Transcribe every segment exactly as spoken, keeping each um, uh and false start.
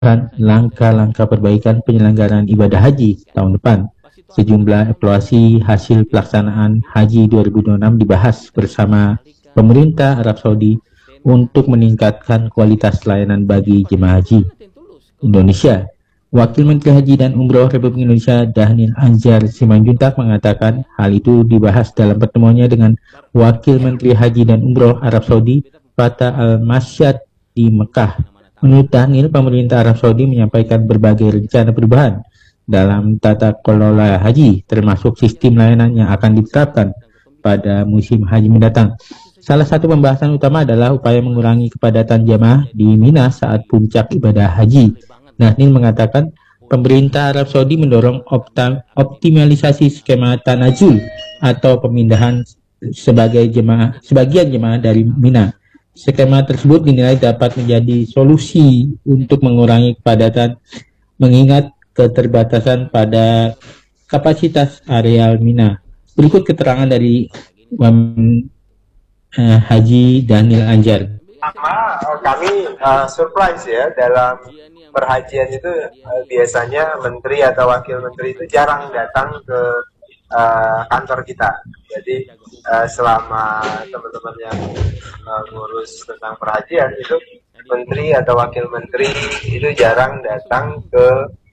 langkah-langkah perbaikan penyelenggaraan ibadah haji tahun depan. Sejumlah evaluasi hasil pelaksanaan haji dua ribu dua puluh enam dibahas bersama pemerintah Arab Saudi untuk meningkatkan kualitas layanan bagi jemaah haji Indonesia. Wakil Menteri Haji dan Umroh Republik Indonesia Dhanil Anzar Simanjuntak mengatakan hal itu dibahas dalam pertemuannya dengan Wakil Menteri Haji dan Umroh Arab Saudi Fatah Al-Masyad di Mekah. Menurut Dhanil, pemerintah Arab Saudi menyampaikan berbagai rencana perubahan dalam tata kelola haji, termasuk sistem layanan yang akan diterapkan pada musim haji mendatang. Salah satu pembahasan utama adalah upaya mengurangi kepadatan jamaah di Mina saat puncak ibadah haji. Dhanil mengatakan pemerintah Arab Saudi mendorong optimalisasi skema tanazul atau pemindahan sebagai jemaah, sebagian jemaah dari Mina. Skema tersebut dinilai dapat menjadi solusi untuk mengurangi kepadatan mengingat keterbatasan pada kapasitas areal Mina. Berikut keterangan dari um, uh, Haji Dhanil Anzar. Pertama, kami uh, surprise ya, dalam perhajian itu uh, biasanya menteri atau wakil menteri itu jarang datang ke uh, kantor kita. Jadi uh, selama teman-teman yang uh, ngurus tentang perhajian itu menteri atau wakil menteri itu jarang datang ke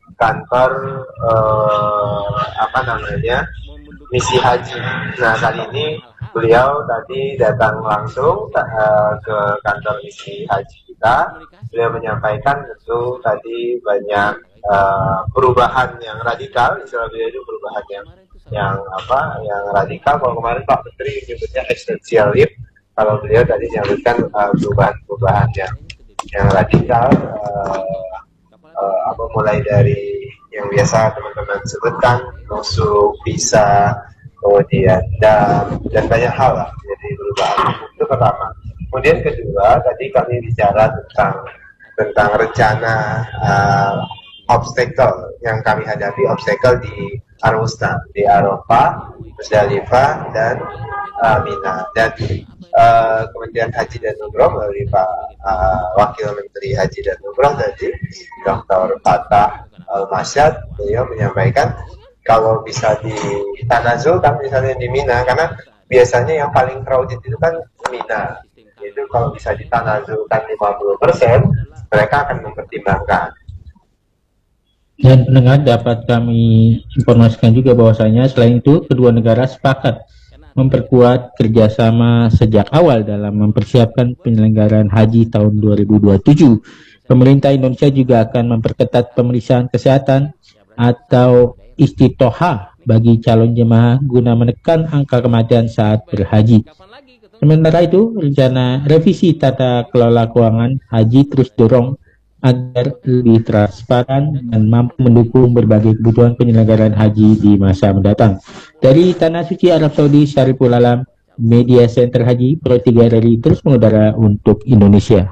kantor uh, apa namanya misi haji. Nah, kali ini beliau tadi datang langsung uh, ke kantor misi haji kita. Beliau menyampaikan tentu tadi banyak uh, perubahan yang radikal, istilah beliau itu perubahan yang yang apa yang radikal. Kalau kemarin Pak Menteri menyebutnya essential leap, kalau beliau tadi menyebutkan uh, perubahan-perubahan yang yang radikal, uh, uh, apa mulai dari yang biasa teman-teman sebutkan nusuk, visa, kemudian dam, dan banyak hal lah. Jadi perubahan itu pertama. Kemudian kedua, tadi kami bicara tentang tentang rencana uh, obstacle yang kami hadapi, obstacle di Arusna, di Arafah, Musdalifah, dan uh, Mina. Dan uh, Kementerian Haji dan Umroh melalui Pak uh, Wakil Menteri Haji dan Umroh tadi, Doktor Fatah Al-Masyad, beliau menyampaikan kalau bisa di tanazulkan misalnya di Mina, karena biasanya yang paling crowded itu kan Mina. Itu kalau bisa ditanazulkan lima puluh persen, mereka akan mempertimbangkan. Dan pendengar dapat kami informasikan juga bahwasanya selain itu kedua negara sepakat memperkuat kerjasama sejak awal dalam mempersiapkan penyelenggaraan haji tahun dua ribu dua puluh tujuh. Pemerintah Indonesia juga akan memperketat pemeriksaan kesehatan atau istitohah bagi calon jemaah guna menekan angka kematian saat berhaji. Sementara itu, rencana revisi tata kelola keuangan haji terus dorong agar lebih transparan dan mampu mendukung berbagai kebutuhan penyelenggaraan haji di masa mendatang. Dari Tanah Suci Arab Saudi, Syariful Alam, Media Center Haji, Pro tiga R I terus mengudara untuk Indonesia.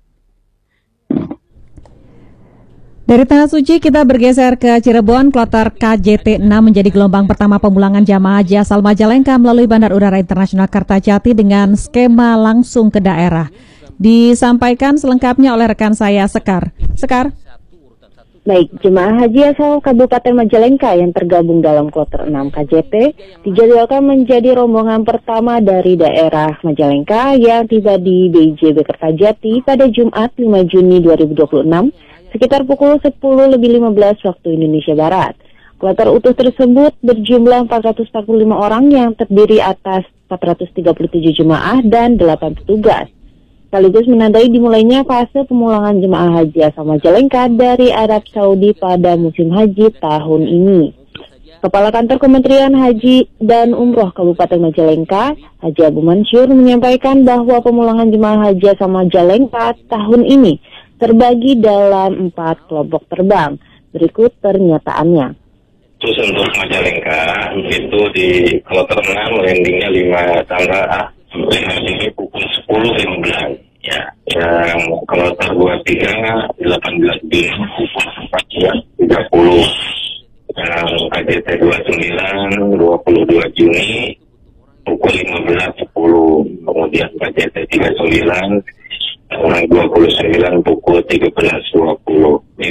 Dari Tanah Suci kita bergeser ke Cirebon. Kloter K J T enam menjadi gelombang pertama pemulangan jamaah haji asal Majalengka melalui Bandar Udara Internasional Kertajati dengan skema langsung ke daerah. Disampaikan selengkapnya oleh rekan saya Sekar. Sekar. Baik, jemaah haji asal Kabupaten Majalengka yang tergabung dalam kloter enam K J T dijadwalkan menjadi rombongan pertama dari daerah Majalengka yang tiba di B J B Kertajati pada Jumat lima Juni dua ribu dua puluh enam sekitar pukul sepuluh lebih lima belas waktu Indonesia Barat. Kloter utuh tersebut berjumlah empat ratus empat puluh lima orang yang terdiri atas empat ratus tiga puluh tujuh jemaah dan delapan petugas. Sekaligus menandai dimulainya fase pemulangan jemaah haji asal Majalengka dari Arab Saudi pada musim haji tahun ini. Kepala Kantor Kementerian Haji dan Umroh Kabupaten Majalengka, Haji Abu Mansur, menyampaikan bahwa pemulangan jemaah haji asal Majalengka tahun ini terbagi dalam empat kelompok terbang. Berikut pernyataannya. Khusus untuk Majalengka, itu di kloter enam landingnya lima tanggal sampai hari ini pukul sepuluh lima belas. Ya, yang kloter dua puluh tiga delapan belas Juni pukul empat belas tiga puluh. Yang K J T dua puluh sembilan dua puluh dua Juni pukul lima belas sepuluh. Kemudian K J T tiga puluh sembilan dua puluh sembilan pukul tiga belas dua puluh.